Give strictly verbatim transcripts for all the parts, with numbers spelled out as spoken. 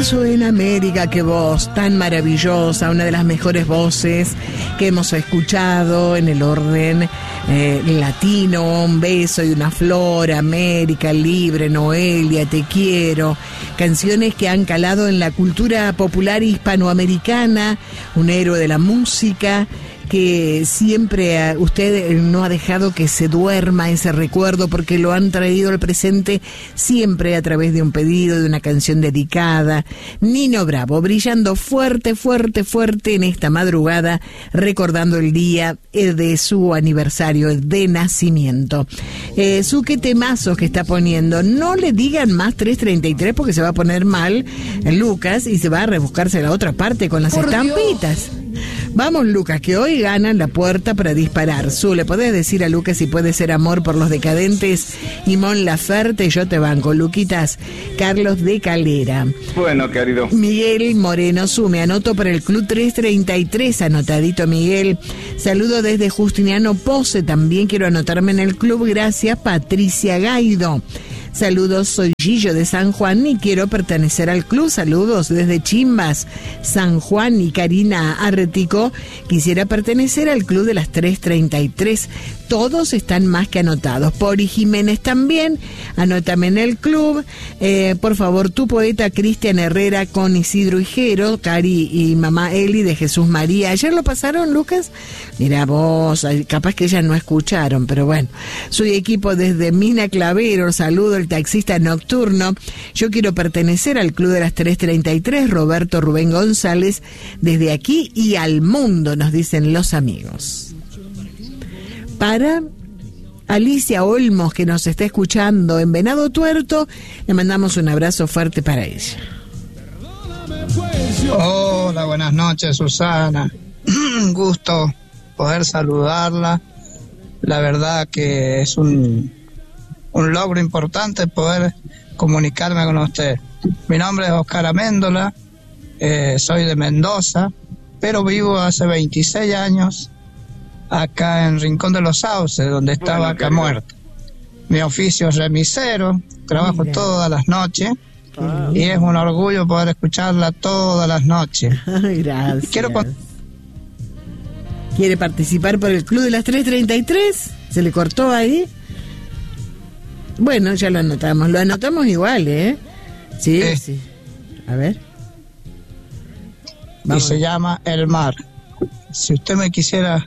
En América, qué voz tan maravillosa, una de las mejores voces que hemos escuchado en el orden eh, latino. Un beso y una flor, América Libre, Noelia, Te Quiero, canciones que han calado en la cultura popular hispanoamericana, un héroe de la música que siempre usted no ha dejado que se duerma ese recuerdo, porque lo han traído al presente siempre a través de un pedido, de una canción dedicada. Nino Bravo, brillando fuerte, fuerte, fuerte en esta madrugada, recordando el día de su aniversario de nacimiento. Eh, su qué temazos que está poniendo. No le digan más tres treinta y tres porque se va a poner mal Lucas y se va a rebuscarse la otra parte con las Por estampitas. Dios. Vamos, Lucas, que hoy ganan la puerta para disparar. Su, ¿le podés decir a Lucas si puede ser Amor por los Decadentes y Mon Laferte? Yo te banco. Luquitas, Carlos de Calera. Bueno, querido. Miguel Moreno, Su, me anoto para el Club tres treinta y tres, anotadito, Miguel. Saludo desde Justiniano Pose, también quiero anotarme en el club, gracias. Patricia Gaido. Saludos, soy Gillo de San Juan y quiero pertenecer al club. Saludos desde Chimbas, San Juan. Y Karina Arretico, quisiera pertenecer al club de las tres treinta y tres. Todos están más que anotados. Pori Jiménez también, anótame en el club. Eh, por favor, tu poeta Cristian Herrera con Isidro Hijero, Cari y mamá Eli de Jesús María. ¿Ayer lo pasaron, Lucas? Mira vos, capaz que ellas no escucharon, pero bueno. Soy equipo desde Mina Clavero, saludo el taxista nocturno. Yo quiero pertenecer al club de las tres treinta y tres, Roberto Rubén González, desde aquí y al mundo, nos dicen los amigos. Para Alicia Olmos, que nos está escuchando en Venado Tuerto, le mandamos un abrazo fuerte para ella. Hola, buenas noches, Susana. Un gusto poder saludarla. La verdad que es un, un logro importante poder comunicarme con usted. Mi nombre es Oscar Améndola, eh, soy de Mendoza, pero vivo hace veintiséis años acá en Rincón de los Sauces, donde está bueno, Vaca Muerta. Mi oficio es remisero, trabajo Mira. todas las noches ah, y es un orgullo poder escucharla todas las noches. Gracias. Quiero con... ¿Quiere participar por el Club de las tres treinta y tres? ¿Se le cortó ahí? Bueno, ya lo anotamos. Lo anotamos igual, ¿eh? Sí, eh. sí. A ver. Vamos. Y se llama El Mar. Si usted me quisiera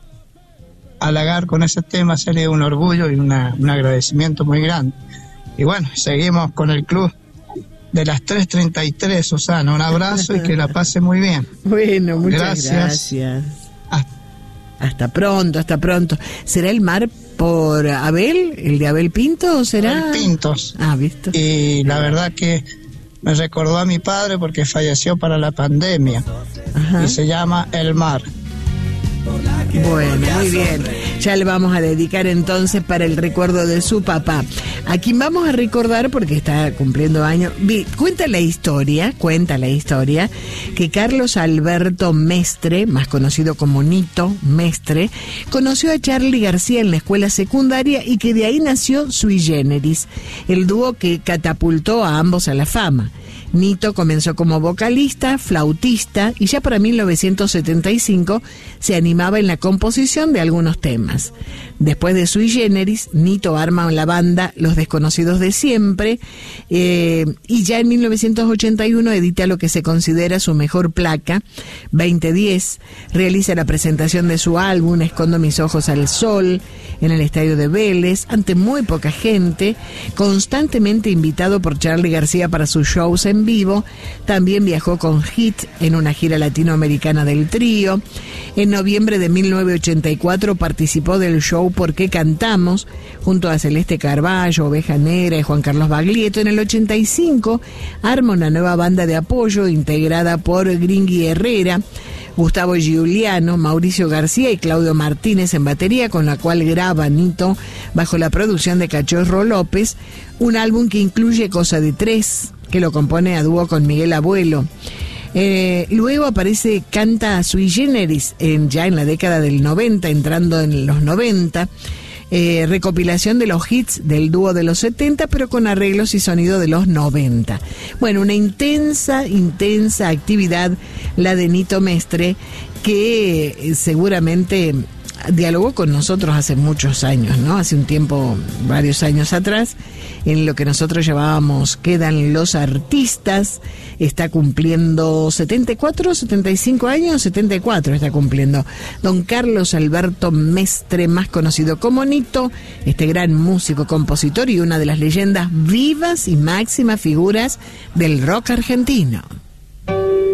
halagar con ese tema, sería un orgullo y una, un agradecimiento muy grande. Y bueno, seguimos con el club de las tres treinta y tres, Susana. Un abrazo y que la pase muy bien. Bueno, muchas gracias. gracias. Hasta, hasta pronto, hasta pronto. ¿Será El Mar por Abel, el de Abel Pinto, o será? Abel Pintos. Ah, ¿visto? Y la verdad que me recordó a mi padre porque falleció para la pandemia. Ajá. Y se llama El Mar. Bueno, muy bien. Ya le vamos a dedicar entonces para el recuerdo de su papá. A quien vamos a recordar porque está cumpliendo años. Cuenta la historia, cuenta la historia que Carlos Alberto Mestre, más conocido como Nito Mestre, conoció a Charly García en la escuela secundaria y que de ahí nació Sui Generis, el dúo que catapultó a ambos a la fama. Nito comenzó como vocalista, flautista y ya para mil novecientos setenta y cinco se animaba en la composición de algunos temas. Después de Sui Generis, Nito arma la banda Los Desconocidos de Siempre eh, y ya en mil novecientos ochenta y uno edita lo que se considera su mejor placa, veinte diez. Realiza la presentación de su álbum Escondo mis ojos al sol en el estadio de Vélez, ante muy poca gente, constantemente invitado por Charly García para sus shows en vivo. También viajó con Hit en una gira latinoamericana del trío. En noviembre de mil novecientos ochenta y cuatro participó del show ¿Por qué cantamos? Junto a Celeste Carballo, Oveja Negra y Juan Carlos Baglietto. En el ochenta y cinco arma una nueva banda de apoyo integrada por Gringui Herrera, Gustavo Giuliano, Mauricio García y Claudio Martínez en batería, con la cual graba Nito bajo la producción de Cachorro López, un álbum que incluye Cosa de Tres, que lo compone a dúo con Miguel Abuelo. Eh, luego aparece Canta Sui Generis en, ya en la década del noventa, entrando en los noventa, eh, recopilación de los hits del dúo de los setenta, pero con arreglos y sonido de los noventa. Bueno, una intensa, intensa actividad la de Nito Mestre, que eh, seguramente dialogó con nosotros hace muchos años, ¿no? Hace un tiempo, varios años atrás, en lo que nosotros llamábamos Quedan los Artistas. Está cumpliendo setenta y cuatro, setenta y cinco años, setenta y cuatro está cumpliendo. Don Carlos Alberto Mestre, más conocido como Nito, este gran músico, compositor y una de las leyendas vivas y máximas figuras del rock argentino.